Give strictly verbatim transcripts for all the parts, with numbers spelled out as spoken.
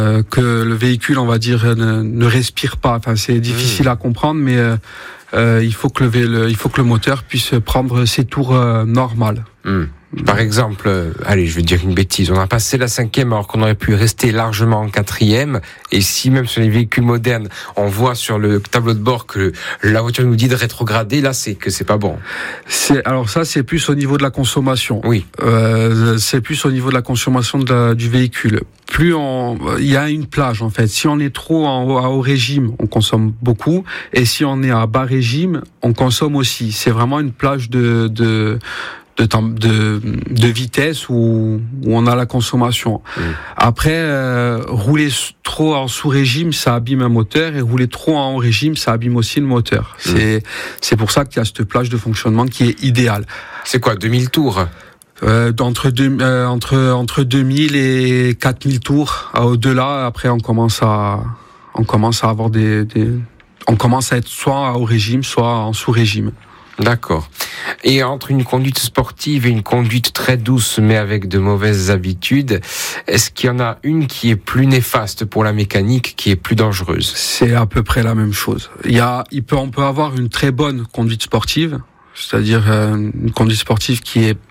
euh, que le véhicule, on va dire, ne, ne respire pas. Enfin, c'est difficile mmh. à comprendre, mais euh, euh, il faut que le, le, il faut que le moteur puisse prendre ses tours euh, normales. Mmh. Par exemple, euh, allez, je vais dire une bêtise, on a passé la cinquième alors qu'on aurait pu rester largement en quatrième, et si même sur les véhicules modernes, on voit sur le tableau de bord que la voiture nous dit de rétrograder, là c'est que c'est pas bon. C'est, alors ça c'est plus au niveau de la consommation. Oui. Euh, c'est plus au niveau de la consommation de la, du véhicule. Plus on, il y a une plage en fait. Si on est trop en, à haut régime, on consomme beaucoup, et si on est à bas régime, on consomme aussi. C'est vraiment une plage de, de De, de, de vitesse où, où on a la consommation. Mmh. Après, euh, rouler trop en sous-régime, ça abîme un moteur, et rouler trop en haut-régime, ça abîme aussi le moteur. Mmh. C'est, c'est pour ça qu'il y a cette plage de fonctionnement qui est idéale. C'est quoi, deux mille tours euh, entre, deux, euh, entre, entre deux mille et quatre mille tours. Au-delà, après, on commence à, on commence à avoir des, des... On commence à être soit à haut-régime, soit en sous-régime. D'accord. Et entre une conduite sportive et une conduite très douce mais avec de mauvaises habitudes, est-ce qu'il y en a une qui est plus néfaste pour la mécanique, qui est plus dangereuse ? C'est à peu près la même chose. Il y a, il peut, on peut avoir une très bonne conduite sportive, c'est-à-dire euh, une conduite sportive qui est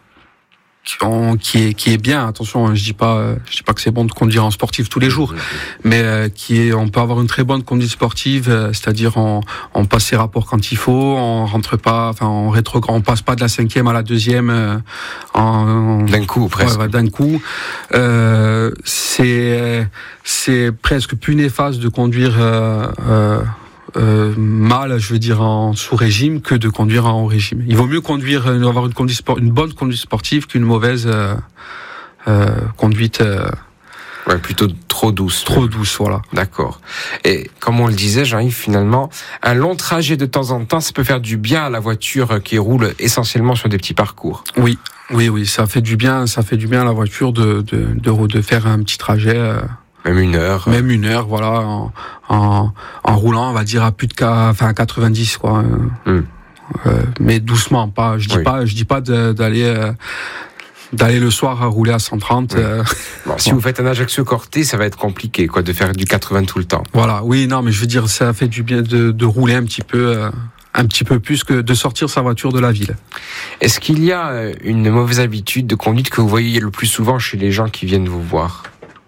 qui est qui est bien. Attention, je dis pas je dis pas que c'est bon de conduire en sportif tous les jours, mais euh, qui est on peut avoir une très bonne conduite sportive, euh, c'est-à-dire on on passe ses rapports quand il faut, on rentre pas, enfin on rétrograde, on passe pas de la cinquième à la deuxième euh, en d'un coup presque. Ouais, d'un coup. Euh, c'est c'est presque plus néfaste de conduire euh, euh, Euh, mal, je veux dire, en sous-régime que de conduire en haut-régime. Il vaut mieux conduire, avoir une, conduite sport, une bonne conduite sportive qu'une mauvaise euh, euh, conduite. Euh, ouais, plutôt trop douce. Trop douce, voilà. D'accord. Et comme on le disait, Jean-Yves, finalement, un long trajet de temps en temps, ça peut faire du bien à la voiture qui roule essentiellement sur des petits parcours. Oui, oui, oui, ça fait du bien, ça fait du bien à la voiture de de de, de faire un petit trajet. Euh, Même une heure. Même une heure, voilà, en, en, en roulant, on va dire à plus de enfin à quatre-vingt-dix, quoi. Mm. Euh, mais doucement, pas. Je dis oui. pas, je dis pas de, d'aller euh, d'aller le soir à rouler à cent trente. Oui. Euh, bon, si bon. Vous faites un Ajaccio-Corté, ça va être compliqué, quoi, de faire du quatre-vingts tout le temps. Voilà, oui, non, mais je veux dire, ça fait du bien de, de rouler un petit peu. Euh, un petit peu plus que de sortir sa voiture de la ville. Est-ce qu'il y a une mauvaise habitude de conduite que vous voyez le plus souvent chez les gens qui viennent vous voir ?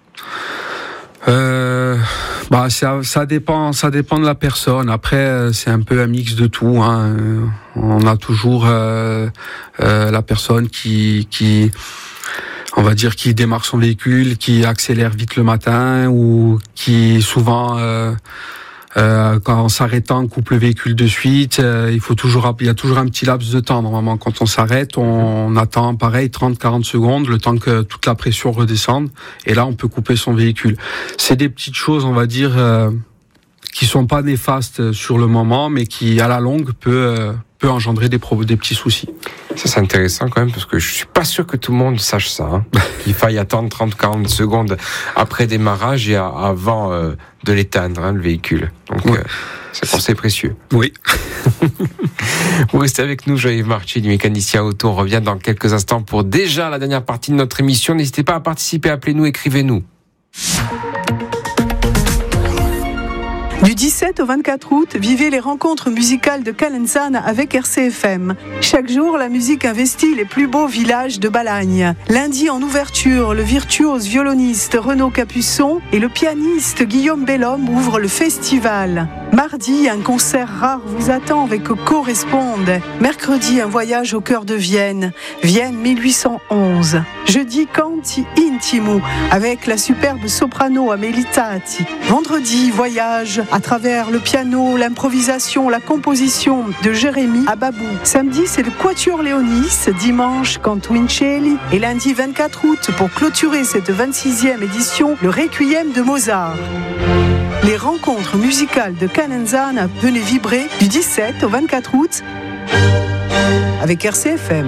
Euh, bah ça, ça dépend, ça dépend de la personne. Après, c'est un peu un mix de tout. Hein. On a toujours euh, euh, la personne qui, qui, on va dire, qui démarre son véhicule, qui accélère vite le matin, ou qui souvent, euh, euh, quand en s'arrêtant, coupe le véhicule de suite. Euh, il faut toujours, il y a toujours un petit laps de temps. Normalement, quand on s'arrête, on, on attend pareil trente à quarante secondes, le temps que toute la pression redescende. Et là, on peut couper son véhicule. C'est des petites choses, on va dire, euh, qui sont pas néfastes sur le moment, mais qui, à la longue, peut, euh, peut engendrer des, pro- des petits soucis. Ça, c'est intéressant quand même, parce que je suis pas sûr que tout le monde sache ça. Hein. Qu'il faille attendre trente à quarante secondes après démarrage et à, avant euh, de l'éteindre, hein, le véhicule. Donc, oui. euh, c'est un conseil précieux. Oui. Vous restez avec nous, Jean-Yves Marchi du Mécanicien Auto. On revient dans quelques instants pour déjà la dernière partie de notre émission. N'hésitez pas à participer, appelez-nous, écrivez-nous. Du dix-sept au vingt-quatre août, vivez les rencontres musicales de Calenzane avec R C F M. Chaque jour, la musique investit les plus beaux villages de Balagne. Lundi, en ouverture, le virtuose violoniste Renaud Capuçon et le pianiste Guillaume Bellhomme ouvrent le festival. Mardi, un concert rare vous attend avec Corresponde. Mercredi, un voyage au cœur de Vienne. Vienne mille huit cent onze. Jeudi, Canti Intimo avec la superbe soprano Amélie Tati. Vendredi, voyage à travers le piano, l'improvisation, la composition de Jérémy à Babou. Samedi, c'est le Quatuor Léonis. Dimanche, Canto Vincelli. Et lundi vingt-quatre août, pour clôturer cette vingt-sixième édition, le Requiem de Mozart. Les rencontres musicales de Calenzane, venez vibrer du dix-sept au vingt-quatre août avec R C F M.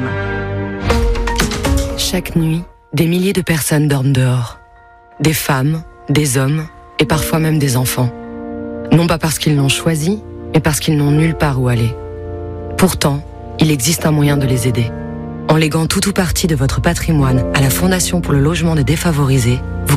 Chaque nuit, des milliers de personnes dorment dehors. Des femmes, des hommes et parfois même des enfants. Non pas parce qu'ils l'ont choisi, mais parce qu'ils n'ont nulle part où aller. Pourtant, il existe un moyen de les aider. En léguant tout ou partie de votre patrimoine à la Fondation pour le logement des défavorisés, vous